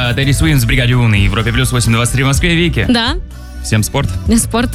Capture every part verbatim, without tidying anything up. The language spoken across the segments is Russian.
Это Тедди Свинс в «Бригаде У» на Европе плюс восемь двадцать три в Москве. Вики. Да. Всем спорт. Спорт.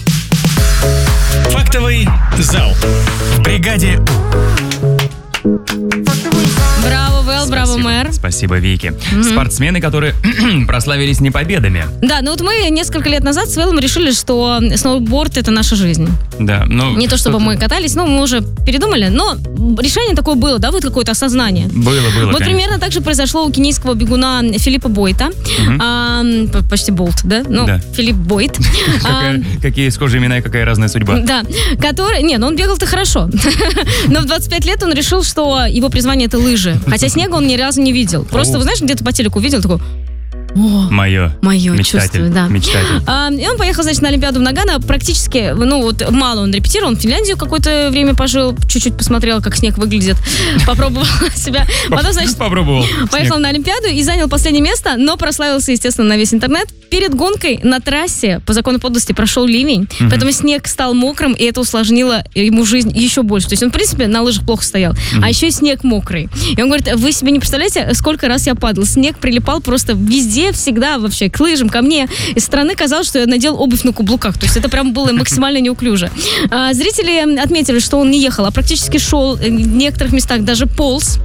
Фактовый зал в «Бригаде У». Браво, Вэл, браво, мэр. Спасибо, Вики. Mm-hmm. Спортсмены, которые прославились не победами. Да, ну вот мы несколько лет назад с Вэллом решили, что сноуборд — это наша жизнь. Да, ну... Не то, чтобы мы катались, но мы уже передумали, но решение такое было, да, вот какое-то осознание. Было, было, Вот конечно. примерно так же произошло у кенийского бегуна Филиппа Бойта. Mm-hmm. А, почти Болт, да? Ну, да. Филипп Бойт. Какая, а, какие схожие имена и какая разная судьба. Да, который... Не, ну он бегал-то хорошо. Но в двадцать пять лет он решил, что его призвание — это лыжи. Хотя снега он ни разу не видел. Просто, вы знаешь, где-то по телеку видел, такой... О, Мое. Мое Мечтатель. чувство, да. Мечтатель. А, и он поехал, значит, на Олимпиаду в Нагано. Практически, ну вот, мало он репетировал. Он в Финляндию какое-то время пожил, чуть-чуть посмотрел, как снег выглядит. Попробовал себя. Потом, значит, Попробовал. поехал снег. на Олимпиаду и занял последнее место, но прославился, естественно, на весь интернет. Перед гонкой на трассе по закону подлости прошел ливень, mm-hmm. поэтому снег стал мокрым, и это усложнило ему жизнь еще больше. То есть он, в принципе, на лыжах плохо стоял, mm-hmm. а еще и снег мокрый. И он говорит, вы себе не представляете, сколько раз я падал. Снег прилипал просто везде, всегда вообще, к лыжам, ко мне. Из стороны казалось, что я надел обувь на каблуках. То есть это прям было максимально неуклюже. А, зрители отметили, что он не ехал, а практически шел, в некоторых местах даже полз.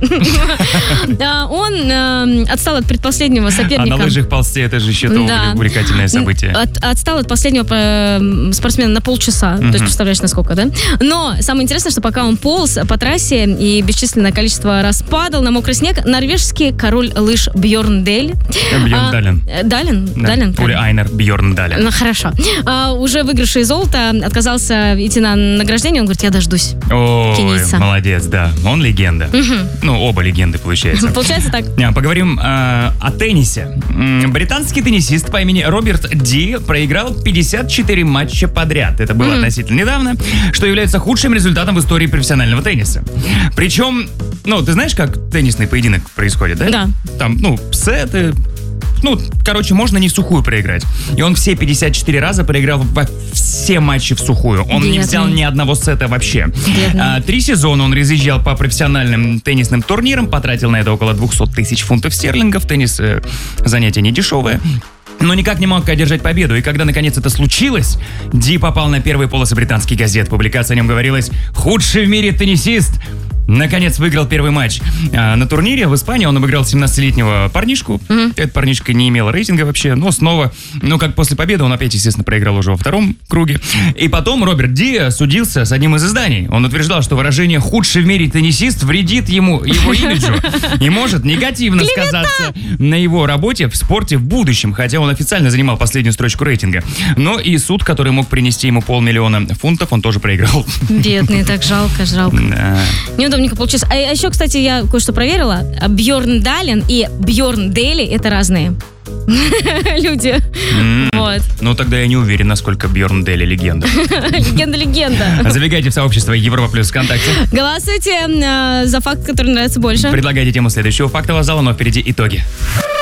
Он отстал от предпоследнего соперника. А на лыжах ползти, это же еще то увлекательное событие. От, отстал от последнего спортсмена на полчаса. Mm-hmm. То есть, представляешь, насколько, да? Но самое интересное, что пока он полз по трассе и бесчисленное количество раз падал на мокрый снег, норвежский король лыж Бьорн Дель. Бьорн Дален. Дален? Да. Дален? Ули Айнер Бьорн Дален. Ну, хорошо. А, уже выигравший золото отказался идти на награждение. Он говорит, я дождусь. Ой, Кенийца. молодец, да. Он легенда. Угу. Ну, оба легенды, получается. Получается так. Поговорим э, о теннисе. Британский теннисист по имени Роберт Ди проиграл пятьдесят четыре матча подряд. Это было mm-hmm. относительно недавно, что является худшим результатом в истории профессионального тенниса. Причем, ну, ты знаешь, как теннисный поединок происходит, да? Да. Там, ну, сеты... Ну, короче, можно не в сухую проиграть. И он все пятьдесят четыре раза проиграл во все матчи в сухую. Он Бедный. не взял ни одного сета вообще. А, три сезона он разъезжал по профессиональным теннисным турнирам, потратил на это около двести тысяч фунтов стерлингов. Теннис э, занятие не дешевое. Но никак не мог одержать победу. И когда, наконец, это случилось, Ди попал на первые полосы британских газет. Публикация о нем говорилась «Худший в мире теннисист». Наконец выиграл первый матч. А на турнире в Испании он обыграл семнадцатилетнего парнишку. Mm-hmm. Этот парнишка не имел рейтинга вообще, но снова, ну как после победы, он опять, естественно, проиграл уже во втором круге. И потом Роберт Ди судился с одним из изданий. Он утверждал, что выражение «худший в мире теннисист» вредит ему, его имиджу и может негативно сказаться на его работе в спорте в будущем, хотя он официально занимал последнюю строчку рейтинга. Но и суд, который мог принести ему полмиллиона фунтов, он тоже проиграл. Бедный, так жалко, жалко. Да. Неудобненько получилось. А еще, кстати, я кое-что проверила. Бьорн Дален и Бьорн Дели — это разные люди. Mm. Вот. Ну, тогда я не уверен, насколько Бьорн Дели легенда. Легенда-легенда. Забегайте в сообщество Европа Плюс ВКонтакте. Голосуйте э, за факт, который нравится больше. Предлагайте тему следующего фактового зала, но впереди итоги.